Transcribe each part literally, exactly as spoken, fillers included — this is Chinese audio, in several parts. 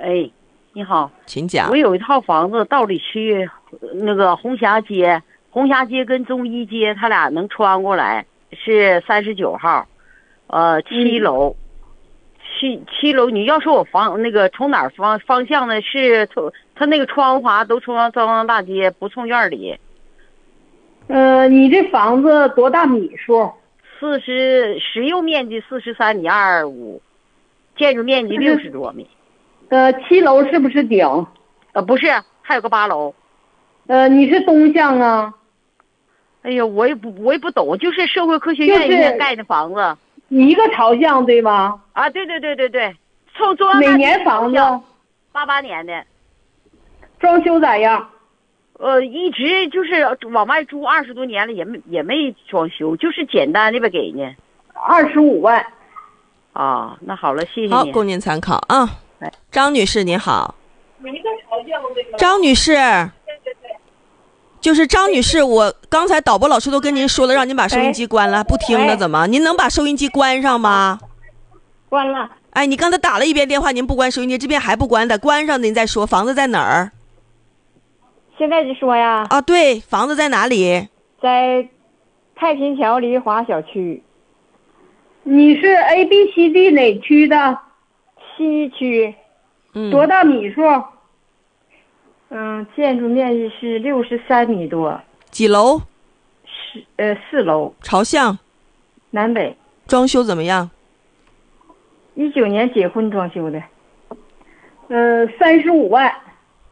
哎，你好， 请讲。 我有一套房子，道里区那个红霞街，红霞街跟中医街，他俩能穿过来，是三十九号，呃，七楼，七七楼。你要说我房那个从哪儿方方向呢？是从他那个窗华都冲上中央大街，不冲院里。 呃，你这房子多大米数？ 四十实用面积四十三米二五，建筑面积六十多米。 呃，七楼是不是顶？ 呃，不是，还有个八楼。 呃，你是东向啊？ 哎呀，我也不我也不懂，就是社会科学院就是院盖的房子。 一个朝向对吗？ 啊，对对对对对，冲中央大街。 哪年房子？ 八八年的。 装修咋样？ 呃，一直就是往外租二十多年了，也没也没装修，就是简单的呗给呢。 二十五万。 啊，那好了，谢谢你。 好，供您参考啊。张女士您好。 哪个朝向对吗？ 张女士。就是张女士，我刚才导播老师都跟您说了，让您把收音机关了，不听了怎么？您能把收音机关上吗？ 关了。 哎，你刚才打了一遍电话，您不关收音机，这边还不关的，关上您再说。房子在哪儿？ 现在就说呀。 啊，对，房子在哪里？ 在太平桥梨华小区。 你是 A B C D 哪区的？ 西区。 嗯。 多大米数？ 嗯，建筑面积是六十三米多。 几楼？ 是呃四楼。 朝向？ 南北。 装修怎么样？ 一九年结婚装修的。 呃，三十五万。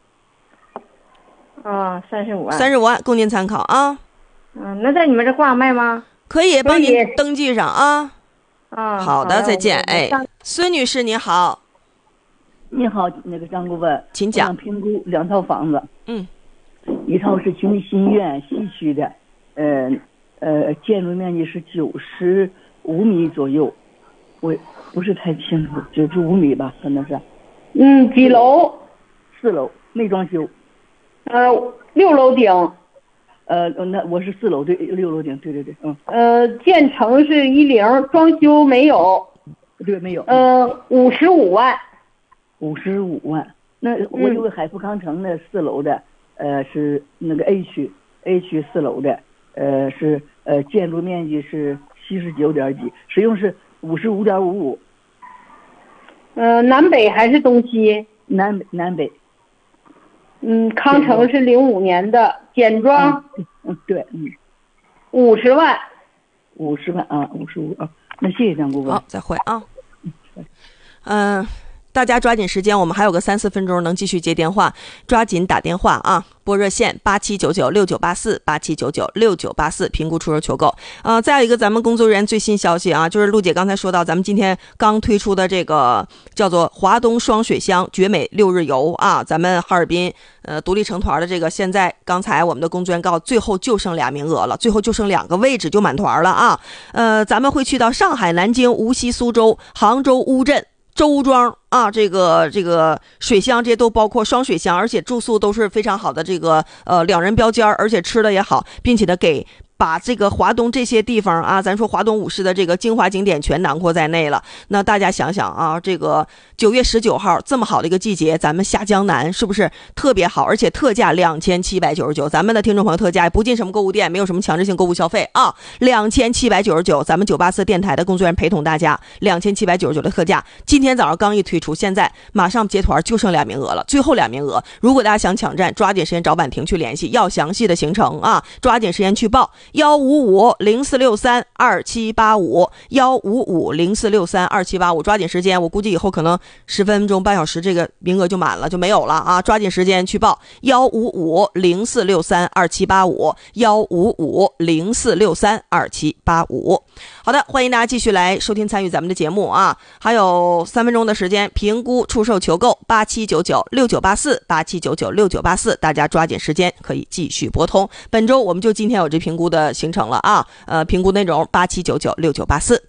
啊，三十五万。 三十五万，供您参考啊。 嗯，能在你们这挂卖吗？ 可以，帮您登记上啊。 啊， 好的，再见。哎，孙女士您好。 你好，那个张顾问， 请讲。 想评估两套房子， 嗯， 一套是群新苑西区的，呃呃，建筑面积是九十五米左右，我不是太清楚，九十五米吧，可能是。 嗯，几楼？ 四楼，没装修。 呃，六楼顶。 呃，那我是四楼，对，六楼顶，对对对，嗯。 呃，建成是一零，装修没有。 对，没有。 呃，五十五万。 五十五万，那我有个海富康城的四楼的，嗯、呃是那个 A 区 A 区四楼的，呃是呃建筑面积是七十九点几，使用是五十五点五五。 呃，南北还是东西？ 南南北。 嗯，康城是零五年的，简装。 嗯，嗯对，嗯。 五十万。 五十万啊，五十五啊，那谢谢张顾问。 好，再会啊。嗯。大家抓紧时间，我们还有个三四分钟能继续接电话，抓紧打电话啊！拨热线八七九九六九八四八七九九六九八四，评估出售求购。呃，再有一个咱们工作人员最新消息啊，就是陆姐刚才说到，咱们今天刚推出的这个叫做华东双水乡绝美六日游啊，咱们哈尔滨呃独立成团的这个，现在刚才我们的工作人员告，最后就剩俩名额了，最后就剩两个位置就满团了啊！呃，咱们会去到上海、南京、无锡、苏州、杭州、乌镇、周庄啊，这个这个水乡这些都包括双水乡，而且住宿都是非常好的，这个呃两人标间，而且吃的也好，并且呢给把这个华东这些地方啊，咱说华东五市的这个精华景点全囊括在内了。那大家想想啊，这个九月十九号这么好的一个季节，咱们下江南是不是特别好？而且特价两千七百九十九，咱们的听众朋友特价不进什么购物店，没有什么强制性购物消费啊，两千七百九十九，咱们九八四电台的工作人员陪同大家，两千七百九十九的特价，今天早上刚一推出，现在马上结团就剩俩名额了，最后俩名额，如果大家想抢占，抓紧时间找婉婷去联系，要详细的行程啊，抓紧时间去报。幺五五零四六三二七八五，幺五五零四六三二七八五，抓紧时间，我估计以后可能十分钟半小时这个名额就满了，就没有了啊！抓紧时间去报幺五五零四六三二七八五，幺五五零四六三二七八五。好的，欢迎大家继续来收听参与咱们的节目啊！还有三分钟的时间，评估出售求购八七九九六九八四八七九九六九八四，大家抓紧时间可以继续拨通。本周我们就今天有这评估的行程了啊，呃，评估内容八七九九六九八四。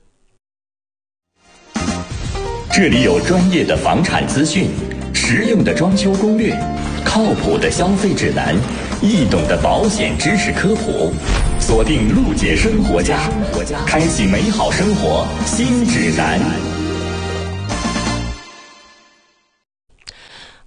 这里有专业的房产资讯，实用的装修攻略，靠谱的消费指南，易懂的保险知识科普。锁定陆姐生活家，开启美好生活新指南。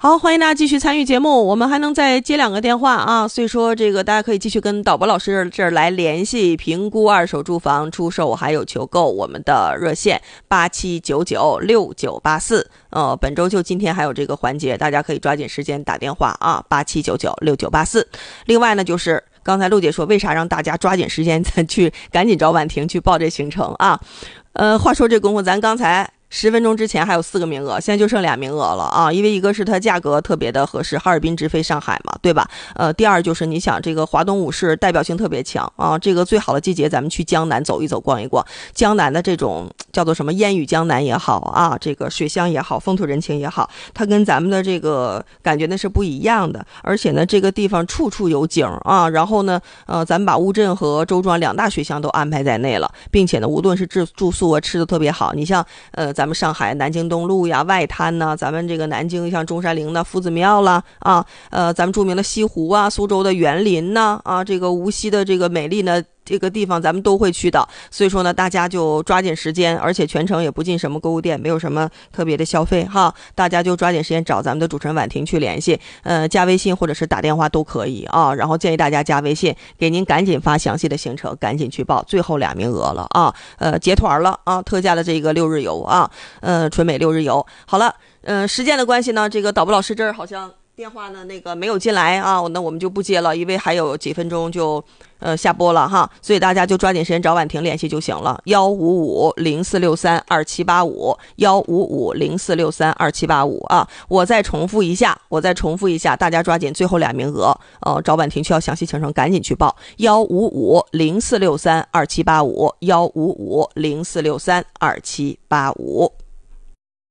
好，欢迎大家继续参与节目，我们还能再接两个电话啊，所以说这个大家可以继续跟导播老师这儿来联系评估二手住房出售还有求购，我们的热线八七九九六九八四，呃，本周就今天还有这个环节，大家可以抓紧时间打电话啊，八七九九六九八四。另外呢，就是刚才陆姐说，为啥让大家抓紧时间再去赶紧找婉婷去报这行程啊？呃，话说这功夫，咱刚才十分钟之前还有四个名额，现在就剩俩名额了啊！因为一个是它价格特别的合适，哈尔滨直飞上海嘛，对吧？呃，第二就是你想这个华东五市代表性特别强啊，这个最好的季节咱们去江南走一走、逛一逛。江南的这种叫做什么烟雨江南也好啊，这个水乡也好，风土人情也好，它跟咱们的这个感觉呢是不一样的。而且呢，这个地方处处有景啊。然后呢，呃，咱们把乌镇和周庄两大水乡都安排在内了，并且呢，无论是住住宿啊、吃的特别好。你像呃。咱们上海南京东路呀、外滩呐，咱们这个南京像中山陵的夫子庙啦啊，呃，咱们著名的西湖啊，苏州的园林呐啊，这个无锡的这个美丽呢。这个地方咱们都会去的，所以说呢，大家就抓紧时间，而且全程也不进什么购物店，没有什么特别的消费哈，大家就抓紧时间找咱们的主持人婉婷去联系，呃，加微信或者是打电话都可以啊。然后建议大家加微信，给您赶紧发详细的行程，赶紧去报，最后俩名额了啊，呃，结团了啊，特价的这个六日游啊，呃，纯美六日游。好了，呃，时间的关系呢，这个导播老师这儿好像电话呢那个没有进来啊，那我们就不接了，因为还有几分钟就呃下播了哈，所以大家就抓紧时间找婉婷联系就行了，幺五五零四六三二七八五，幺五五零四六三二七八五啊。我再重复一下，我再重复一下，大家抓紧最后俩名额，呃，找婉婷需要详细行程，赶紧去报，幺五五零四六三二七八五，幺五五零四六三二七八五。